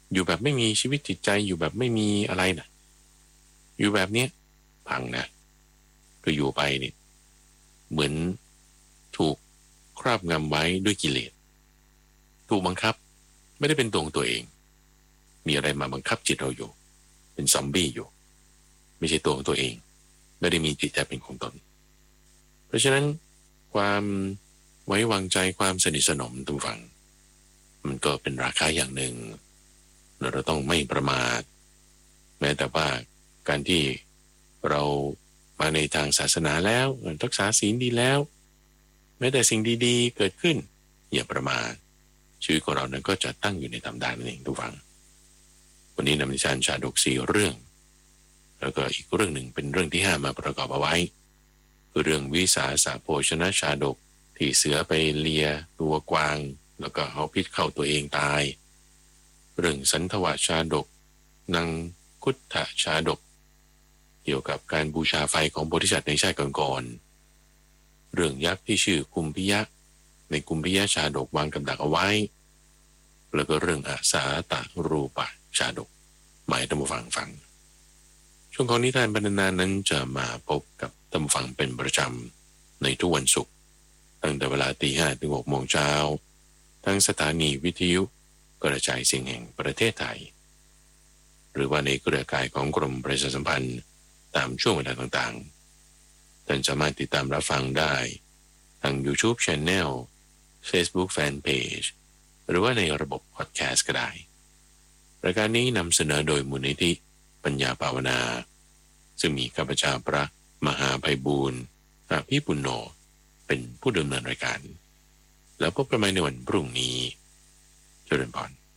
อยู่แบบไม่มีชีวิตจิตใจอยู่แบบไม่มีอะไรนะอยู่แบบเนี้ยพังนะก็อยู่ไปเนี่ยเหมือนถูกครอบงำไว้ด้วยกิเลสถูกบังคับไม่ได้เป็นตัวของตัวเองมีอะไรมาบังคับจิตเราอยู่เป็นซอมบี้อยู่ไม่ใช่ตัวของตัวเองไม่ได้มีจิตใจเป็นของตนเพราะฉะนั้นความไว้วางใจความสนิทสนมทุกฝั่งมันก็เป็นราคาอย่างหนึ่งเราต้องไม่ประมาทแม้แต่ว่าการที่เรามาในทางศาสนาแล้วรักษาศีลดีแล้วแม้แต่สิ่งดีๆเกิดขึ้นอย่าประมาทชีวิตของเรานั้นก็จะตั้งอยู่ในธรรมได้นั่นเองทุกฝั่งวันนี้นำนิทานชาดก4 เรื่องแล้วก็อีกเรื่องหนึ่งเป็นเรื่องที่5มาประกอบเอาไว้คือเรื่องวิสาสะโภชนะชาดกที่เสือไปเลียตัวกวางแล้วก็เอาพิษเข้าตัวเองตายเรื่องสันทวชาดกนังคุฏฐชาดกเกี่ยวกับการบูชาไฟของโพธิสัตว์ในชาติก่อนๆเรื่องยักษ์ที่ชื่อกุมพิยะในกุมพิยะชาดกวางกับดักเอาไว้แล้วก็เรื่องอาสาตะรูปะชาดกหมายท่านผู้ฟังช่วงของนิทานบรรณนานั้นจะมาพบกับท่านผู้ฟังเป็นประจำในทุกวันศุกร์ตั้งแต่เวลา5 ถึง 6 โมงเช้าทั้งสถานีวิทยุกระจายเสียงแห่งประเทศไทยหรือว่าในเครือข่ายของกรมประชาสัมพันธ์ตามช่วงเวลาต่างๆท่านสามารถติดตามรับฟังได้ทาง YouTube Channel Facebook Fanpage หรือว่าในระบบพอดแคสต์ก็ได้รายการนี้นำเสนอโดยมูลนิธิปัญญาภาวนาซึ่งมีข้าพเจ้าพระมหาไพบูลย์อภิปุณโญเป็นผู้ดำเนินรายการแล้วพบกันใหม่ในวันพรุ่งนี้เจริญพร